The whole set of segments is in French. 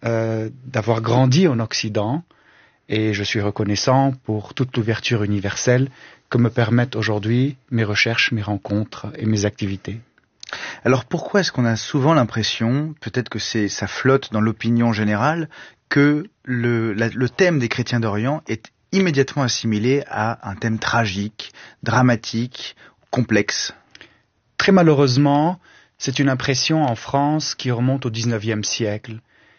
d'avoir grandi en Occident et je suis reconnaissant pour toute l'ouverture universelle que me permettent aujourd'hui mes recherches, mes rencontres et mes activités. Alors pourquoi est-ce qu'on a souvent l'impression, peut-être que ça flotte dans l'opinion générale, que le thème des chrétiens d'Orient est immédiatement assimilé à un thème tragique, dramatique, complexe? Très malheureusement, c'est une impression en France qui remonte au XIXe siècle.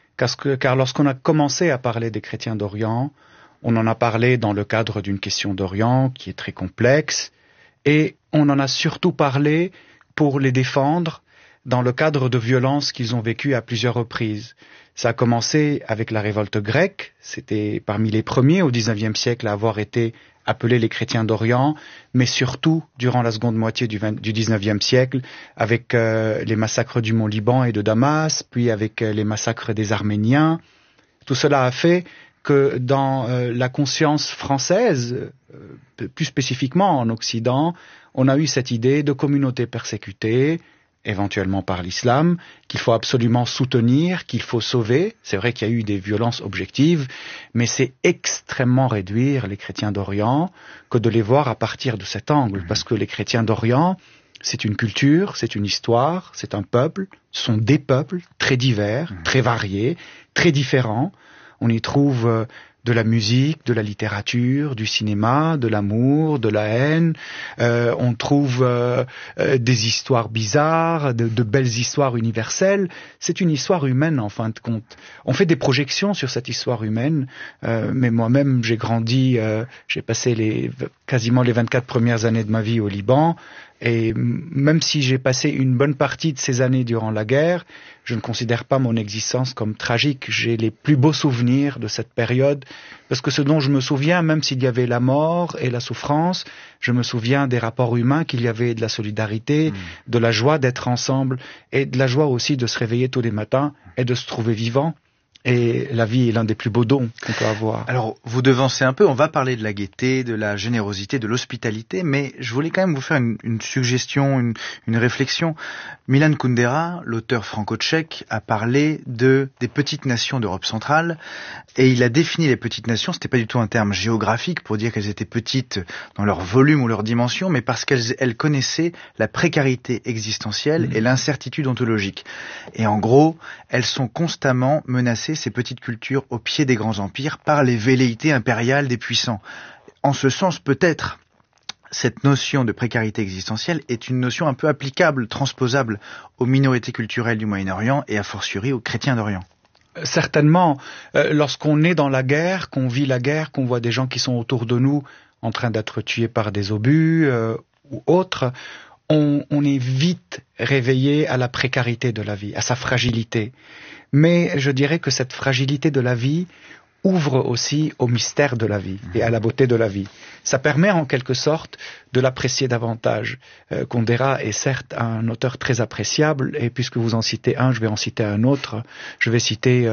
Car lorsqu'on a commencé à parler des chrétiens d'Orient, on en a parlé dans le cadre d'une question d'Orient qui est très complexe, et on en a surtout parlé pour les défendre dans le cadre de violences qu'ils ont vécues à plusieurs reprises. Ça a commencé avec la révolte grecque, c'était parmi les premiers au XIXe siècle à avoir été appelés les chrétiens d'Orient, mais surtout durant la seconde moitié du XIXe siècle, avec les massacres du Mont Liban et de Damas, puis avec les massacres des Arméniens. Tout cela a fait que dans la conscience française, plus spécifiquement en Occident, on a eu cette idée de communauté persécutée, éventuellement par l'islam, qu'il faut absolument soutenir, qu'il faut sauver. C'est vrai qu'il y a eu des violences objectives, mais c'est extrêmement réduire les chrétiens d'Orient que de les voir à partir de cet angle. Parce que les chrétiens d'Orient, c'est une culture, c'est une histoire, c'est un peuple, ce sont des peuples très divers, très variés, très différents. On y trouve de la musique, de la littérature, du cinéma, de l'amour, de la haine. On trouve des histoires bizarres, de belles histoires universelles. C'est une histoire humaine en fin de compte. On fait des projections sur cette histoire humaine, mais moi-même j'ai grandi, j'ai passé quasiment les 24 premières années de ma vie au Liban. Et même si j'ai passé une bonne partie de ces années durant la guerre, je ne considère pas mon existence comme tragique. J'ai les plus beaux souvenirs de cette période, parce que ce dont je me souviens, même s'il y avait la mort et la souffrance, je me souviens des rapports humains qu'il y avait, de la solidarité, de la joie d'être ensemble, et de la joie aussi de se réveiller tous les matins et de se trouver vivant. Et la vie est l'un des plus beaux dons qu'on peut avoir. Alors, vous devancez un peu, on va parler de la gaieté, de la générosité, de l'hospitalité, mais je voulais quand même vous faire une suggestion, une réflexion. Milan Kundera, l'auteur franco-tchèque, a parlé des petites nations d'Europe centrale, et il a défini les petites nations, c'était pas du tout un terme géographique pour dire qu'elles étaient petites dans leur volume ou leur dimension, mais parce qu'elles connaissaient la précarité existentielle et l'incertitude ontologique. Et en gros, elles sont constamment menacées, ces petites cultures, au pied des grands empires, par les velléités impériales des puissants. En ce sens, peut-être, cette notion de précarité existentielle est une notion un peu applicable, transposable aux minorités culturelles du Moyen-Orient et a fortiori aux chrétiens d'Orient. Certainement, lorsqu'on est dans la guerre, qu'on vit la guerre, qu'on voit des gens qui sont autour de nous en train d'être tués par des obus ou autres, on est vite réveillé à la précarité de la vie, à sa fragilité. Mais je dirais que cette fragilité de la vie ouvre aussi au mystère de la vie et à la beauté de la vie. Ça permet en quelque sorte de l'apprécier davantage. Kundera est certes un auteur très appréciable, et puisque vous en citez un, je vais en citer un autre. Je vais citer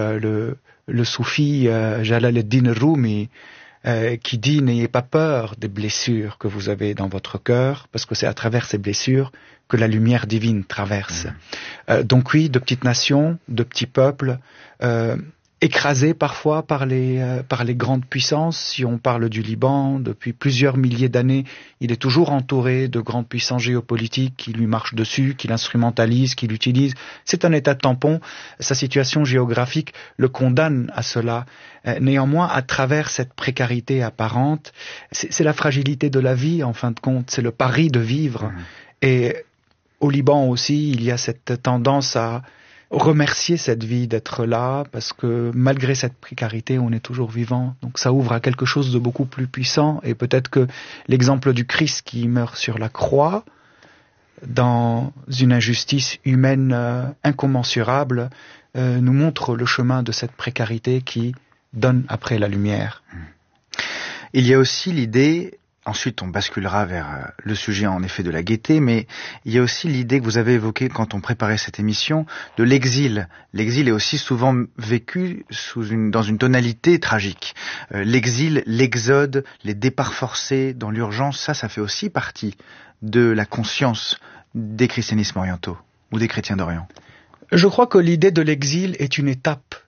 le soufi Jalaluddin Rumi, qui dit « N'ayez pas peur des blessures que vous avez dans votre cœur, parce que c'est à travers ces blessures que la lumière divine traverse. » Donc oui, de petites nations, de petits peuples, écrasés parfois par les grandes puissances. Si on parle du Liban, depuis plusieurs milliers d'années, il est toujours entouré de grandes puissances géopolitiques qui lui marchent dessus, qui l'instrumentalisent, qui l'utilisent. C'est un état tampon. Sa situation géographique le condamne à cela. Néanmoins, à travers cette précarité apparente, c'est la fragilité de la vie, en fin de compte. C'est le pari de vivre. Et au Liban aussi, il y a cette tendance à remercier cette vie d'être là, parce que malgré cette précarité, on est toujours vivant. Donc ça ouvre à quelque chose de beaucoup plus puissant, et peut-être que l'exemple du Christ qui meurt sur la croix, dans une injustice humaine incommensurable, nous montre le chemin de cette précarité qui donne après la lumière. Il y a aussi l'idée... Ensuite, on basculera vers le sujet en effet de la gaieté, mais il y a aussi l'idée que vous avez évoquée quand on préparait cette émission de l'exil. L'exil est aussi souvent vécu dans une tonalité tragique. L'exil, l'exode, les départs forcés dans l'urgence, ça fait aussi partie de la conscience des christianismes orientaux ou des chrétiens d'Orient. Je crois que l'idée de l'exil est une étape